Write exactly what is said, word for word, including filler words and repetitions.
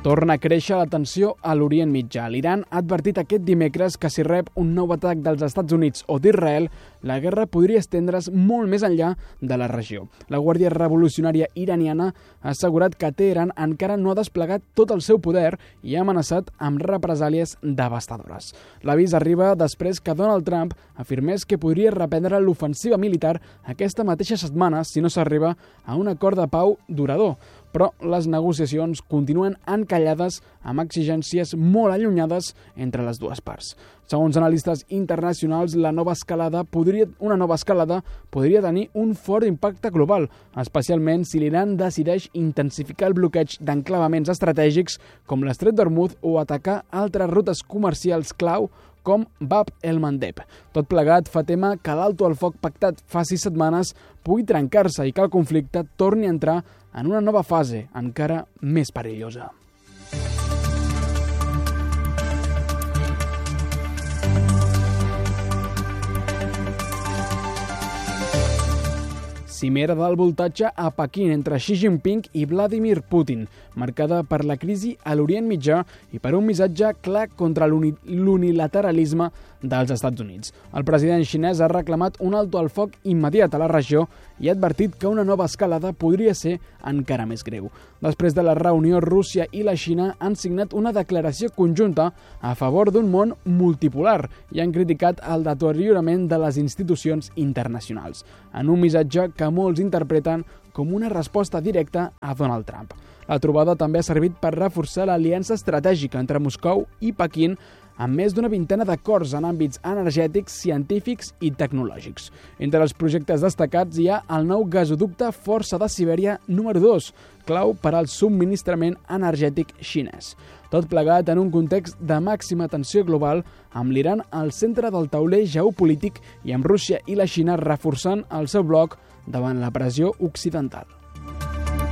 Torna a créixer la tensió a l'Orient Mitjà. L'Iran ha advertit aquest dimecres que si rep un nou atac dels Estats Units o d'Israel, la guerra podria estendre's molt més enllà de la regió. La Guàrdia Revolucionària iraniana ha assegurat que Teheran encara no ha desplegat tot el seu poder i ha amenaçat amb represàlies devastadores. L'avís arriba després que Donald Trump afirmés que podria reprendre l'ofensiva militar aquesta mateixa setmana si no s'arriba a un acord de pau durador. Però les negociacions continuen encallades amb exigències molt allunyades entre les dues parts. Segons analistes internacionals, la nova escalada podria, una nova escalada podria tenir un fort impacte global, especialment si l'Iran decideix intensificar el bloqueig d'enclavaments estratègics com l'Estret d'Hormuz o atacar altres rutes comercials clau com Bab el-Mandeb. Tot plegat fa tema que l'alto al foc pactat fa sis setmanes pugui trencar-se i que el conflicte torni a entrar en una nova fase encara més perillosa. Cimera del voltatge a Pequín entre Xi Jinping i Vladimir Putin, marcada per la crisi a l'Orient Mitjà i per un missatge clar contra l'unilateralisme dels Estats Units. El president xinès ha reclamat un alto al foc immediat a la regió i ha advertit que una nova escalada podria ser encara més greu. Després de la reunió, Rússia i la Xina han signat una declaració conjunta a favor d'un món multipolar i han criticat el deteriorament de les institucions internacionals, en un missatge que molts interpreten com una resposta directa a Donald Trump. La trobada també ha servit per reforçar l'aliança estratègica entre Moscou i Pequín amb més d'una vintena d'acords en àmbits energètics, científics i tecnològics. Entre els projectes destacats hi ha el nou gasoducte Força de Sibèria número dos, clau per al subministrament energètic xinès. Tot plegat en un context de màxima tensió global, amb l'Iran al centre del tauler geopolític i amb Rússia i la Xina reforçant el seu bloc davant la pressió occidental.